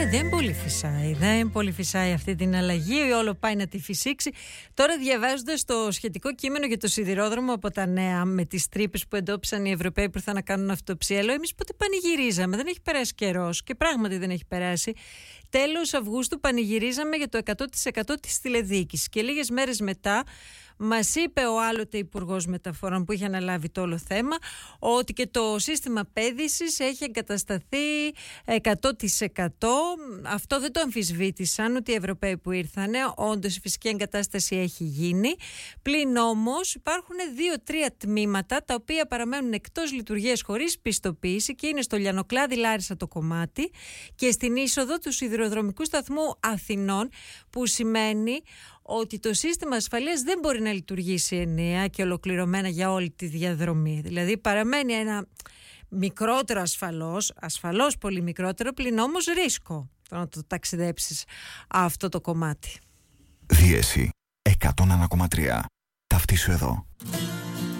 Δεν πολύ φυσάει αυτή την αλλαγή, όλο πάει να τη φυσήξει. Τώρα, διαβάζοντας το σχετικό κείμενο για το σιδηρόδρομο από τα νέα, με τις τρύπες που εντόπισαν οι Ευρωπαίοι που ήρθαν να κάνουν αυτοψία, λέω, εμείς πότε πανηγυρίζαμε? Δεν έχει περάσει καιρός, και πράγματι δεν έχει περάσει. Τέλος Αυγούστου πανηγυρίζαμε για το 100% της τηλεδιοίκησης, και λίγες μέρες μετά μας είπε ο άλλοτε Υπουργός Μεταφορών που είχε αναλάβει το όλο θέμα ότι και το σύστημα πέδησης έχει εγκατασταθεί 100%. Αυτό δεν το αμφισβήτησαν ούτε οι Ευρωπαίοι που ήρθανε. Όντως η φυσική εγκατάσταση έχει γίνει. Πλην όμως υπάρχουν 2-3 τμήματα τα οποία παραμένουν εκτός λειτουργίας χωρίς πιστοποίηση, και είναι στο Λιανοκλάδι Λάρισα το κομμάτι και στην είσοδο του σιδηροδρομικού σταθμού Αθηνών, που σημαίνει ότι το σύστημα ασφαλείας δεν μπορεί να λειτουργήσει ενιαία και ολοκληρωμένα για όλη τη διαδρομή. Δηλαδή παραμένει ένα μικρότερο ασφαλώς πολύ μικρότερο, πλην όμως ρίσκο το να το ταξιδέψεις αυτό το κομμάτι. Δίεση 101,3. Ταυτίσου εδώ.